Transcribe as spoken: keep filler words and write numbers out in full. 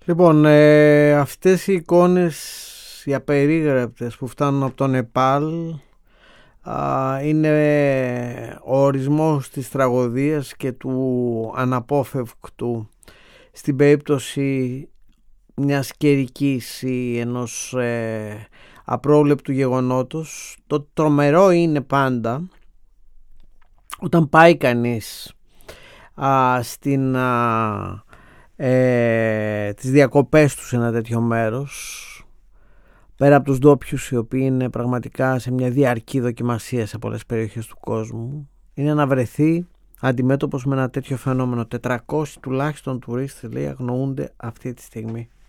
Λοιπόν, ε, αυτές οι εικόνες, οι απερίγραπτες που φτάνουν από το Νεπάλ, α, είναι ο ορισμός της τραγωδίας και του αναπόφευκτου στην περίπτωση μιας καιρικής ή ενός ε, απρόβλεπτου γεγονότος. Το τρομερό είναι πάντα όταν πάει κανείς α, στην, α, ε, τις διακοπές του σε ένα τέτοιο μέρος, πέρα από τους ντόπιους οι οποίοι είναι πραγματικά σε μια διαρκή δοκιμασία σε πολλές περιοχές του κόσμου, είναι να βρεθεί αντιμέτωπος με ένα τέτοιο φαινόμενο. τετρακόσιοι τουλάχιστον τουρίστες, λέει, αγνοούνται αυτή τη στιγμή.